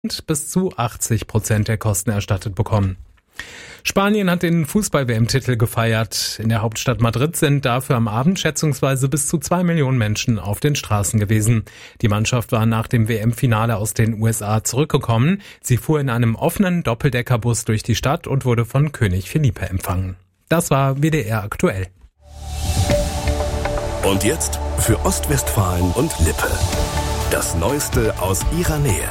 bis zu 80% der Kosten erstattet bekommen. Spanien hat den Fußball-WM-Titel gefeiert. In der Hauptstadt Madrid sind dafür am Abend schätzungsweise bis zu 2 Millionen Menschen auf den Straßen gewesen. Die Mannschaft war nach dem WM-Finale aus den USA zurückgekommen. Sie fuhr in einem offenen Doppeldeckerbus durch die Stadt und wurde von König Felipe empfangen. Das war WDR aktuell. Und jetzt für Ostwestfalen und Lippe. Das Neueste aus ihrer Nähe.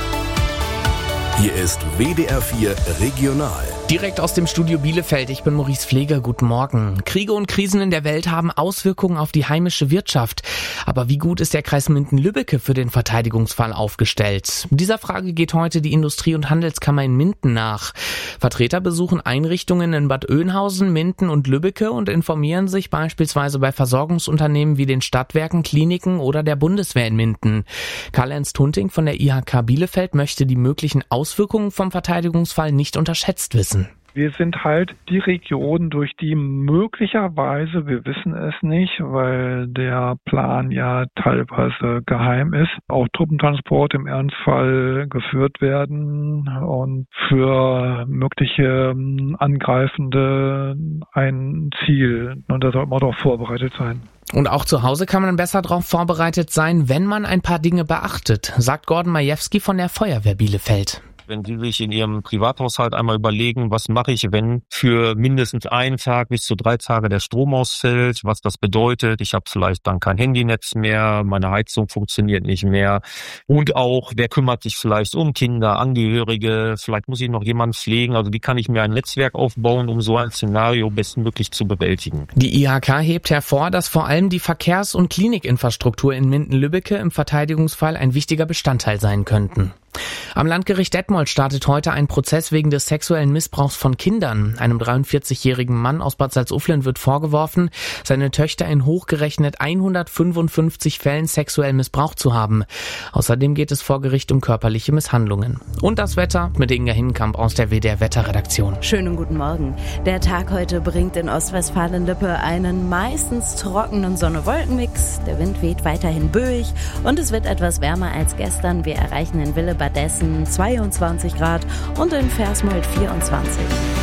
Hier ist WDR 4 Regional. Direkt aus dem Studio Bielefeld, ich bin Maurice Pfleger, guten Morgen. Kriege und Krisen in der Welt haben Auswirkungen auf die heimische Wirtschaft. Aber wie gut ist der Kreis Minden-Lübbecke für den Verteidigungsfall aufgestellt? Dieser Frage geht heute die Industrie- und Handelskammer in Minden nach. Vertreter besuchen Einrichtungen in Bad Oeynhausen, Minden und Lübbecke und informieren sich beispielsweise bei Versorgungsunternehmen wie den Stadtwerken, Kliniken oder der Bundeswehr in Minden. Karl-Ernst Hunting von der IHK Bielefeld möchte die möglichen Auswirkungen vom Verteidigungsfall nicht unterschätzt wissen. Wir sind halt die Region, durch die möglicherweise, wir wissen es nicht, weil der Plan ja teilweise geheim ist, auch Truppentransport im Ernstfall geführt werden und für mögliche Angreifende ein Ziel. Und da sollte man doch vorbereitet sein. Und auch zu Hause kann man besser darauf vorbereitet sein, wenn man ein paar Dinge beachtet, sagt Gordon Majewski von der Feuerwehr Bielefeld. Wenn Sie sich in Ihrem Privathaushalt einmal überlegen, was mache ich, wenn für mindestens einen Tag bis zu 3 Tage der Strom ausfällt, was das bedeutet. Ich habe vielleicht dann kein Handynetz mehr, meine Heizung funktioniert nicht mehr. Und auch, wer kümmert sich vielleicht um Kinder, Angehörige, vielleicht muss ich noch jemanden pflegen. Also wie kann ich mir ein Netzwerk aufbauen, um so ein Szenario bestmöglich zu bewältigen. Die IHK hebt hervor, dass vor allem die Verkehrs- und Klinikinfrastruktur in Minden-Lübbecke im Verteidigungsfall ein wichtiger Bestandteil sein könnten. Am Landgericht Detmold startet heute ein Prozess wegen des sexuellen Missbrauchs von Kindern. Einem 43-jährigen Mann aus Bad Salzuflen wird vorgeworfen, seine Töchter in hochgerechnet 155 Fällen sexuell missbraucht zu haben. Außerdem geht es vor Gericht um körperliche Misshandlungen. Und das Wetter mit Inga Hinkamp aus der WDR Wetterredaktion. Schönen guten Morgen. Der Tag heute bringt in Ostwestfalen-Lippe einen meistens trockenen Sonne-Wolken-Mix. Der Wind weht weiterhin böig und es wird etwas wärmer als gestern. Wir erreichen in Willebadessen 22 Grad und in Versmold 24.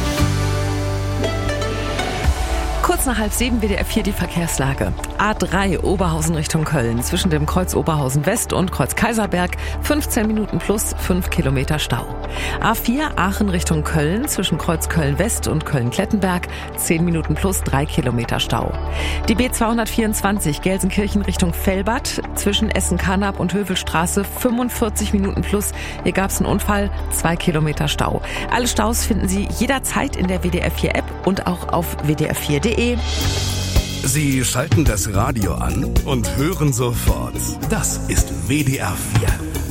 Kurz nach 6:30 WDR 4 die Verkehrslage. A3 Oberhausen Richtung Köln. Zwischen dem Kreuz Oberhausen West und Kreuz Kaiserberg 15 Minuten plus 5 Kilometer Stau. A4 Aachen Richtung Köln. Zwischen Kreuz Köln West und Köln-Klettenberg 10 Minuten plus 3 Kilometer Stau. Die B224 Gelsenkirchen Richtung Velbad. Zwischen Essen-Karnap und Hövelstraße 45 Minuten plus. Hier gab es einen Unfall, 2 Kilometer Stau. Alle Staus finden Sie jederzeit in der WDR 4 App und auch auf wdr4.de. Sie schalten das Radio an und hören sofort. Das ist WDR 4.